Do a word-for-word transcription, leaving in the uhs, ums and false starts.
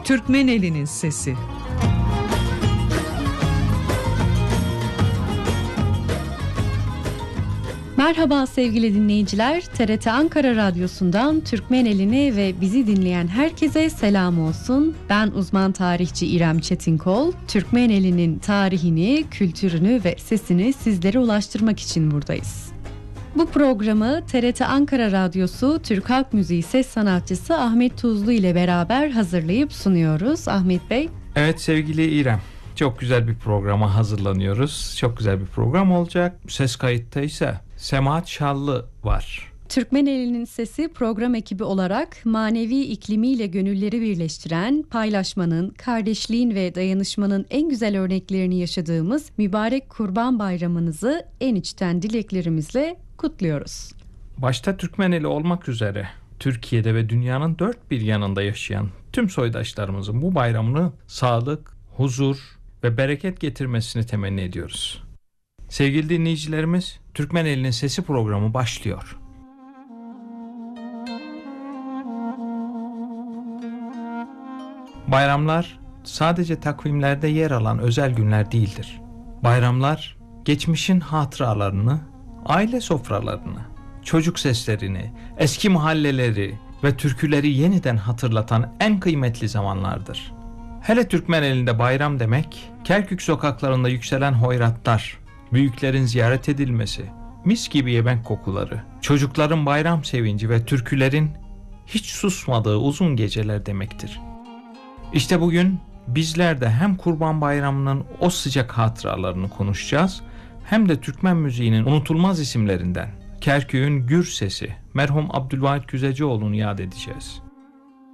Türkmen elinin sesi. Merhaba sevgili dinleyiciler, T R T Ankara Radyosu'ndan Türkmen Eline ve bizi dinleyen herkese selam olsun. Ben uzman tarihçi İrem Çetinkol, Türkmen Eli'nin tarihini, kültürünü ve sesini sizlere ulaştırmak için buradayız. Bu programı T R T Ankara Radyosu Türk Halk Müziği ses sanatçısı Ahmet Tuzlu ile beraber hazırlayıp sunuyoruz. Ahmet Bey. Evet sevgili İrem, çok güzel bir programa hazırlanıyoruz. Çok güzel bir program olacak. Ses kayıtta ise Semahat Şallı var. Türkmen Eli'nin Sesi program ekibi olarak manevi iklimiyle gönülleri birleştiren, paylaşmanın, kardeşliğin ve dayanışmanın en güzel örneklerini yaşadığımız mübarek Kurban Bayramınızı en içten dileklerimizle kutluyoruz. Başta Türkmen eli olmak üzere Türkiye'de ve dünyanın dört bir yanında yaşayan tüm soydaşlarımızın bu bayramını sağlık, huzur ve bereket getirmesini temenni ediyoruz. Sevgili dinleyicilerimiz, Türkmen Eli'nin Sesi programı başlıyor. Bayramlar sadece takvimlerde yer alan özel günler değildir. Bayramlar geçmişin hatıralarını, aile sofralarını, çocuk seslerini, eski mahalleleri ve türküleri yeniden hatırlatan en kıymetli zamanlardır. Hele Türkmen elinde bayram demek, Kerkük sokaklarında yükselen hoyratlar, büyüklerin ziyaret edilmesi, mis gibi yemek kokuları, çocukların bayram sevinci ve türkülerin hiç susmadığı uzun geceler demektir. İşte bugün bizler de hem Kurban Bayramı'nın o sıcak hatıralarını konuşacağız, hem de Türkmen müziğinin unutulmaz isimlerinden Kerkük'ün gür sesi merhum Abdülvahit Güzecioğlu'nu yad edeceğiz.